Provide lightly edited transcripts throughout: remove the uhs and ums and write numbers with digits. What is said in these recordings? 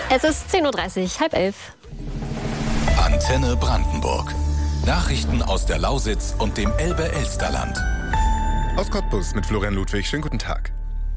Es ist 10:30 Uhr, 10:30. Antenne Brandenburg. Nachrichten aus der Lausitz und dem Elbe-Elsterland. Aus Cottbus mit Florian Ludwig. Schönen guten Tag.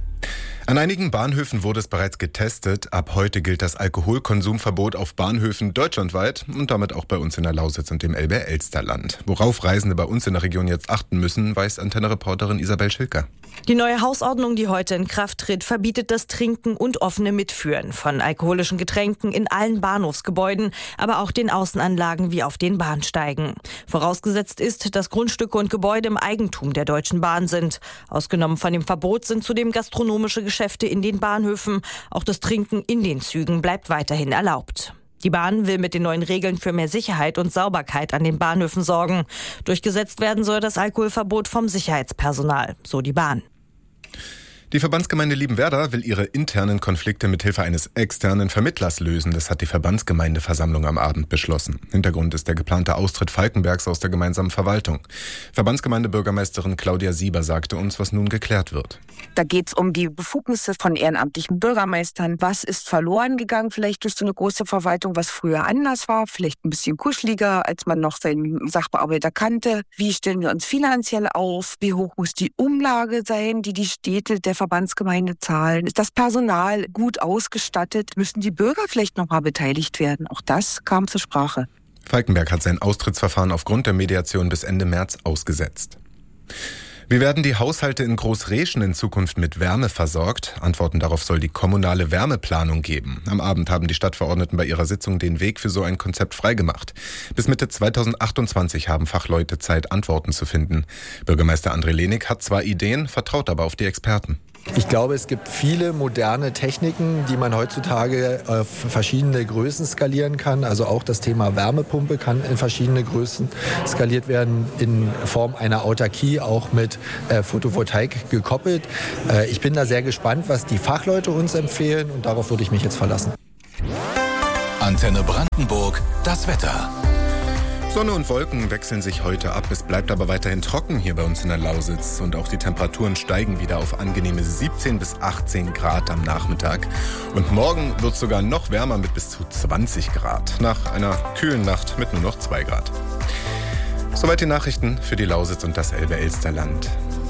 An einigen Bahnhöfen wurde es bereits getestet. Ab heute gilt das Alkoholkonsumverbot auf Bahnhöfen deutschlandweit und damit auch bei uns in der Lausitz und dem Elbe-Elsterland. Worauf Reisende bei uns in der Region jetzt achten müssen, weiß Antenne-Reporterin Isabel Schilker. Die neue Hausordnung, die heute in Kraft tritt, verbietet das Trinken und offene Mitführen von alkoholischen Getränken in allen Bahnhofsgebäuden, aber auch den Außenanlagen wie auf den Bahnsteigen. Vorausgesetzt ist, dass Grundstücke und Gebäude im Eigentum der Deutschen Bahn sind. Ausgenommen von dem Verbot sind zudem gastronomische Geschäfte in den Bahnhöfen. Auch das Trinken in den Zügen bleibt weiterhin erlaubt. Die Bahn will mit den neuen Regeln für mehr Sicherheit und Sauberkeit an den Bahnhöfen sorgen. Durchgesetzt werden soll das Alkoholverbot vom Sicherheitspersonal, so die Bahn. Die Verbandsgemeinde Liebenwerda will ihre internen Konflikte mithilfe eines externen Vermittlers lösen. Das hat die Verbandsgemeindeversammlung am Abend beschlossen. Hintergrund ist der geplante Austritt Falkenbergs aus der gemeinsamen Verwaltung. Verbandsgemeindebürgermeisterin Claudia Sieber sagte uns, was nun geklärt wird. Da geht es um die Befugnisse von ehrenamtlichen Bürgermeistern. Was ist verloren gegangen vielleicht durch so eine große Verwaltung, was früher anders war, vielleicht ein bisschen kuscheliger, als man noch seinen Sachbearbeiter kannte. Wie stellen wir uns finanziell auf? Wie hoch muss die Umlage sein, die Städte der Verbandsgemeinde zahlen? Ist das Personal gut ausgestattet? Müssen die Bürger vielleicht noch mal beteiligt werden? Auch das kam zur Sprache. Falkenberg hat sein Austrittsverfahren aufgrund der Mediation bis Ende März ausgesetzt. Wie werden die Haushalte in Großreschen in Zukunft mit Wärme versorgt? Antworten darauf soll die kommunale Wärmeplanung geben. Am Abend haben die Stadtverordneten bei ihrer Sitzung den Weg für so ein Konzept freigemacht. Bis Mitte 2028 haben Fachleute Zeit, Antworten zu finden. Bürgermeister André Lehnig hat zwar Ideen, vertraut aber auf die Experten. Ich glaube, es gibt viele moderne Techniken, die man heutzutage auf verschiedene Größen skalieren kann. Also auch das Thema Wärmepumpe kann in verschiedene Größen skaliert werden, in Form einer Autarkie, auch mit Photovoltaik gekoppelt. Ich bin da sehr gespannt, was die Fachleute uns empfehlen, und darauf würde ich mich jetzt verlassen. Antenne Brandenburg, das Wetter. Sonne und Wolken wechseln sich heute ab. Es bleibt aber weiterhin trocken hier bei uns in der Lausitz. Und auch die Temperaturen steigen wieder auf angenehme 17 bis 18 Grad am Nachmittag. Und morgen wird es sogar noch wärmer mit bis zu 20 Grad. Nach einer kühlen Nacht mit nur noch 2 Grad. Soweit die Nachrichten für die Lausitz und das Elbe-Elsterland.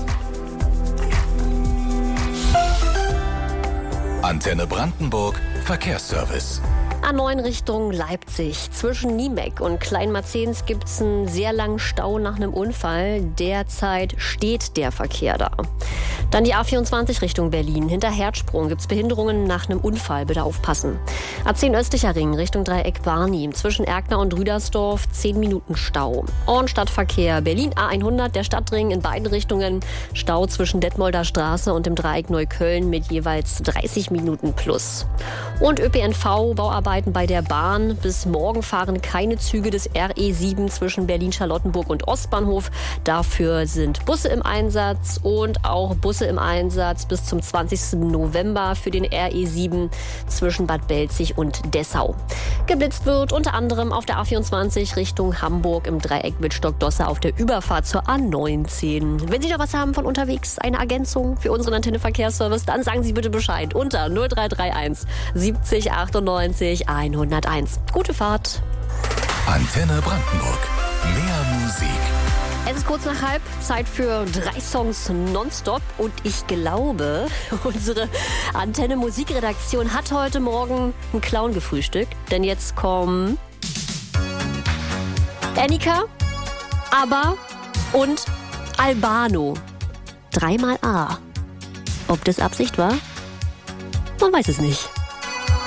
Antenne Brandenburg, Verkehrsservice. A9 Richtung Leipzig. Zwischen Niemeck und Kleinmarzens gibt es einen sehr langen Stau nach einem Unfall. Derzeit steht der Verkehr da. Dann die A24 Richtung Berlin. Hinter Herzsprung gibt es Behinderungen nach einem Unfall. Bitte aufpassen. A10 östlicher Ring Richtung Dreieck Barni. Zwischen Erkner und Rüdersdorf 10 Minuten Stau. Ornstadtverkehr Berlin A100, der Stadtring in beiden Richtungen. Stau zwischen Detmolder Straße und dem Dreieck Neukölln mit jeweils 30 Minuten plus. Und ÖPNV, Bauarbeiten bei der Bahn. Bis morgen fahren keine Züge des RE7 zwischen Berlin-Charlottenburg und Ostbahnhof. Dafür sind Busse im Einsatz und auch Busse im Einsatz bis zum 20. November für den RE7 zwischen Bad Belzig und Dessau. Geblitzt wird unter anderem auf der A24 Richtung Hamburg im Dreieck Wittstock-Dosse auf der Überfahrt zur A19. Wenn Sie noch was haben von unterwegs, eine Ergänzung für unseren Antenne-Verkehrsservice, dann sagen Sie bitte Bescheid unter 0331 70 98 101. Gute Fahrt. Antenne Brandenburg. Mehr Musik. Es ist kurz nach 12:30, Zeit für 3 Songs nonstop. Und ich glaube, unsere Antenne-Musikredaktion hat heute Morgen einen Clown gefrühstückt. Denn jetzt kommen Annika, ABBA und Albano. 3-mal A. Ob das Absicht war? Man weiß es nicht.